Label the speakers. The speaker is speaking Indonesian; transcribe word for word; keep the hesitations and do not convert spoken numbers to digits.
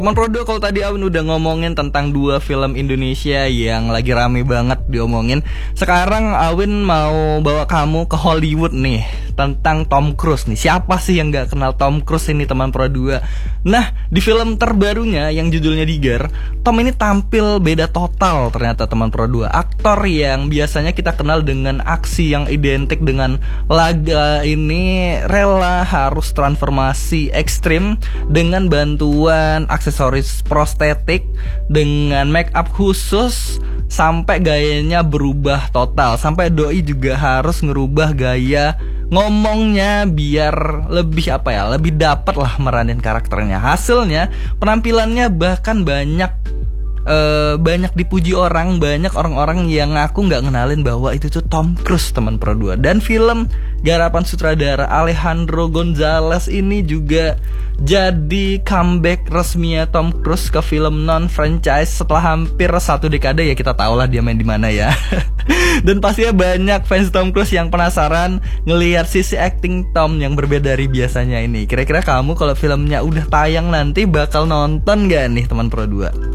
Speaker 1: Teman Prodo, kalau tadi Awin udah ngomongin tentang dua film Indonesia yang lagi rame banget diomongin, sekarang Awin mau bawa kamu ke Hollywood nih, tentang Tom Cruise nih. Siapa sih yang gak kenal Tom Cruise ini, teman Pro dua? Nah, di film terbarunya yang judulnya Digger, Tom ini tampil beda total ternyata, teman Pro dua. Aktor yang biasanya kita kenal dengan aksi yang identik dengan laga ini rela harus transformasi ekstrim dengan bantuan aksesoris prostetik dengan make up khusus, sampai gayanya berubah total, sampai doi juga harus ngerubah gaya ngomongnya biar lebih apa ya, lebih dapat lah meranin karakternya. Hasilnya penampilannya bahkan banyak uh, banyak dipuji orang, banyak orang-orang yang ngaku nggak ngenalin bahwa itu tuh Tom Cruise, teman Pro dua. Dan film garapan sutradara Alejandro Gonzalez ini juga jadi comeback resminya Tom Cruise ke film non franchise setelah hampir satu dekade, ya kita tahu lah dia main di mana ya. Dan pastinya banyak fans Tom Cruise yang penasaran ngelihat sisi acting Tom yang berbeda dari biasanya ini. Kira-kira kamu kalau filmnya udah tayang nanti bakal nonton gak nih, teman Pro dua?